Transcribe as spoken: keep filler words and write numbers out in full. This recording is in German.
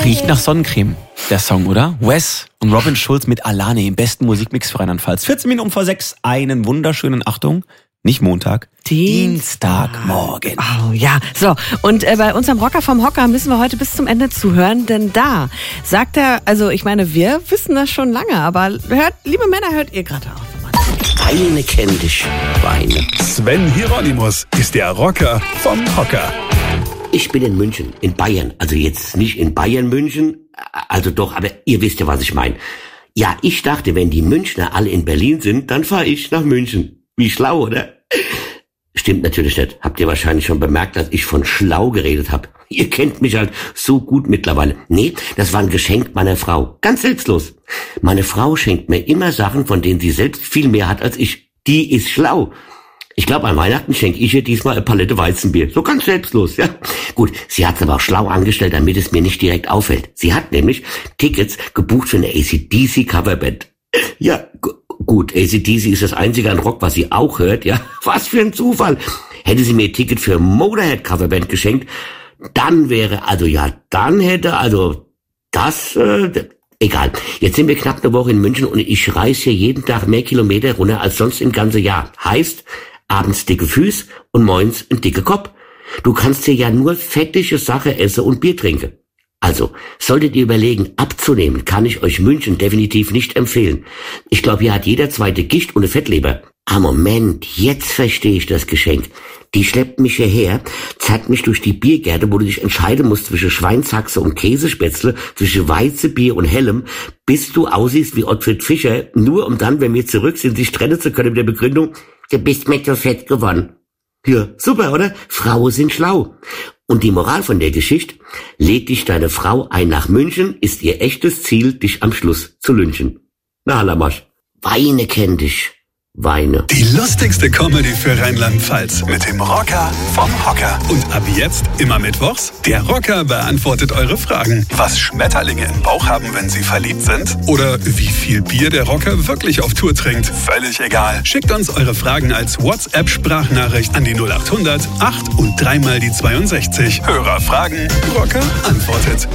Riecht nach Sonnencreme, der Song, oder? Wes und Robin Schulz mit Alane im besten Musikmix für Rheinland-Pfalz. vierzehn Minuten vor sechs, einen wunderschönen, Achtung, nicht Montag, Dienstagmorgen. Oh ja, so. Und äh, bei unserem Rocker vom Hocker müssen wir heute bis zum Ende zuhören, denn da sagt er, also ich meine, wir wissen das schon lange, aber hört, liebe Männer, hört ihr gerade auf. Weine kenn dich, Weine. Sven Hieronymus ist der Rocker vom Hocker. Ich bin in München, in Bayern. Also jetzt nicht in Bayern München, also doch, aber ihr wisst ja, was ich meine. Ja, ich dachte, wenn die Münchner alle in Berlin sind, dann fahre ich nach München. Wie schlau, oder? Stimmt natürlich nicht. Habt ihr wahrscheinlich schon bemerkt, dass ich von schlau geredet habe. Ihr kennt mich halt so gut mittlerweile. Nee, das war ein Geschenk meiner Frau. Ganz selbstlos. Meine Frau schenkt mir immer Sachen, von denen sie selbst viel mehr hat als ich. Die ist schlau. Ich glaube, an Weihnachten schenke ich ihr diesmal eine Palette Weizenbier. So ganz selbstlos, ja. Gut, sie hat es aber auch schlau angestellt, damit es mir nicht direkt auffällt. Sie hat nämlich Tickets gebucht für eine A C D C Coverband. Ja, g- gut, A C D C ist das einzige an Rock, was sie auch hört, ja. Was für ein Zufall. Hätte sie mir ein Ticket für Motorhead Coverband geschenkt, dann wäre, also ja, dann hätte, also das, äh, egal. Jetzt sind wir knapp eine Woche in München und ich reise hier jeden Tag mehr Kilometer runter als sonst im ganzen Jahr. Heißt, abends dicke Füße und morgens ein dicker Kopf. Du kannst hier ja nur fettige Sache essen und Bier trinken. Also, solltet ihr überlegen, abzunehmen, kann ich euch München definitiv nicht empfehlen. Ich glaube, hier hat jeder zweite Gicht und eine Fettleber. Ah, Moment, jetzt verstehe ich das Geschenk. Die schleppt mich hierher, zeigt mich durch die Biergärte, wo du dich entscheiden musst zwischen Schweinshaxe und Käsespätzle, zwischen Weizenbier und Hellem, bis du aussiehst wie Ottfried Fischer, nur um dann, wenn wir zurück sind, sich trennen zu können mit der Begründung, du bist mir zu fett geworden. Ja, super, oder? Frauen sind schlau. Und die Moral von der Geschichte, lädt dich deine Frau ein nach München, ist ihr echtes Ziel, dich am Schluss zu lynchen. Na, Hallermasch. Weine kenn dich. Weine. Die lustigste Comedy für Rheinland-Pfalz mit dem Rocker vom Hocker. Und ab jetzt immer mittwochs, der Rocker beantwortet eure Fragen. Was Schmetterlinge im Bauch haben, wenn sie verliebt sind? Oder wie viel Bier der Rocker wirklich auf Tour trinkt? Völlig egal. Schickt uns eure Fragen als WhatsApp-Sprachnachricht an die null acht hundert acht und dreimal die zweiundsechzig. Hörer fragen, Rocker antwortet.